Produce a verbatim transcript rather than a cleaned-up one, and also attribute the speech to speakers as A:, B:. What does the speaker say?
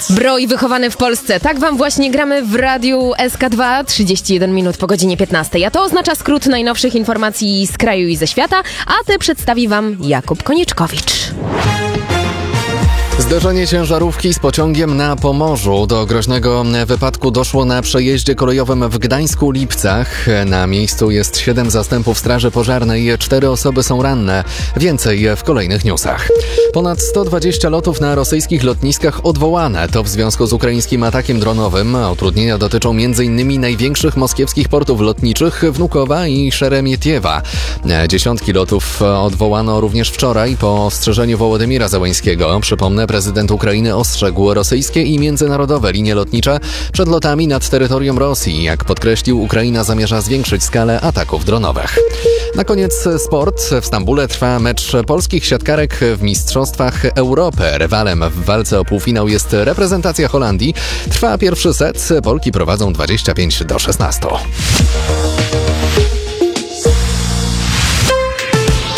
A: Broj wychowany w Polsce. Tak wam właśnie gramy w radiu S K dwa, trzydzieści jeden minut po godzinie piętnastej. A to oznacza skrót najnowszych informacji z kraju i ze świata, a te przedstawi wam Jakub Konieczkowicz.
B: Zderzenie ciężarówki z pociągiem na Pomorzu. Do groźnego wypadku doszło na przejeździe kolejowym w Gdańsku-Lipcach. Na miejscu jest siedem zastępów straży pożarnej, cztery osoby są ranne. Więcej w kolejnych newsach. Ponad sto dwadzieścia lotów na rosyjskich lotniskach odwołane. To w związku z ukraińskim atakiem dronowym. Utrudnienia dotyczą m.in. największych moskiewskich portów lotniczych Wnukowa i Szeremietiewa. Dziesiątki lotów odwołano również wczoraj po ostrzeżeniu Wołodymira Zełenskiego. Przypomnę, prezydent Ukrainy ostrzegł rosyjskie i międzynarodowe linie lotnicze przed lotami nad terytorium Rosji. Jak podkreślił, Ukraina zamierza zwiększyć skalę ataków dronowych. Na koniec sport. W Stambule trwa mecz polskich siatkarek w Mistrzostwach Europy. Rywalem w walce o półfinał jest reprezentacja Holandii. Trwa pierwszy set. Polki prowadzą dwadzieścia pięć do szesnastu.